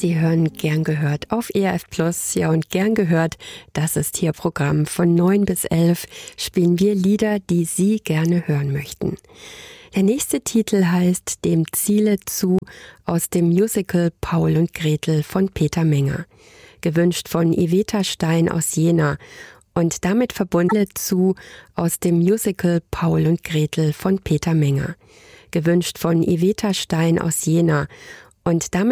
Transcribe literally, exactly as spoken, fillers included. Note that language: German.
Sie hören Gern gehört auf E R F Plus. Ja, und Gern gehört, das ist hier Programm. Von neun bis elf spielen wir Lieder, die Sie gerne hören möchten. Der nächste Titel heißt Dem Ziele zu aus dem Musical Paul und Gretel von Peter Menger. Gewünscht von Iveta Stein aus Jena und damit verbunden zu aus dem Musical Paul und Gretel von Peter Menger. Gewünscht von Iveta Stein aus Jena und damit